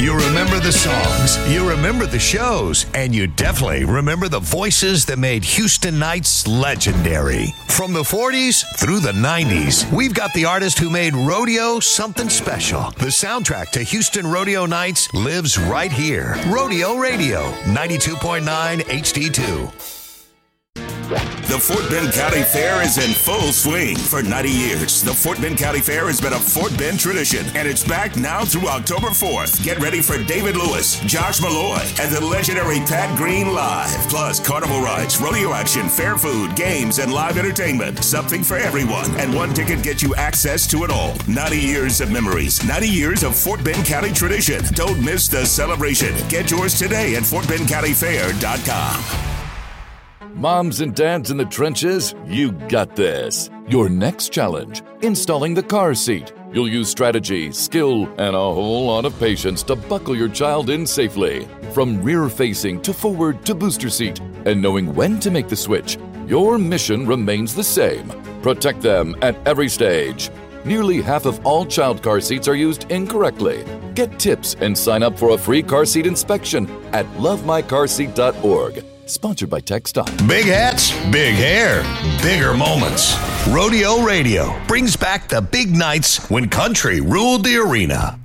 You remember the songs, you remember the shows, and you definitely remember the voices that made Houston Nights legendary. From the 40s through the 90s, we've got the artist who made rodeo something special. The soundtrack to Houston Rodeo Nights lives right here. Rodeo Radio, 92.9 HD2. The Fort Bend County Fair is in full swing. For 90 years, the Fort Bend County Fair has been a Fort Bend tradition, and it's back now through October 4th. Get ready for David Lewis, Josh Malloy, and the legendary Pat Green live. Plus, carnival rides, rodeo action, fair food, games, and live entertainment. Something for everyone, and one ticket gets you access to it all. 90 years of memories, 90 years of Fort Bend County tradition. Don't miss the celebration. Get yours today at FortBendCountyFair.com. Moms and dads in the trenches, you got this. Your next challenge, installing the car seat. You'll use strategy, skill, and a whole lot of patience to buckle your child in safely. From rear-facing to forward to booster seat, and knowing when to make the switch, your mission remains the same. Protect them at every stage. Nearly half of all child car seats are used incorrectly. Get tips and sign up for a free car seat inspection at lovemycarseat.org. Sponsored by TechStop. Big hats, big hair, bigger moments. Rodeo Radio brings back the big nights when country ruled the arena.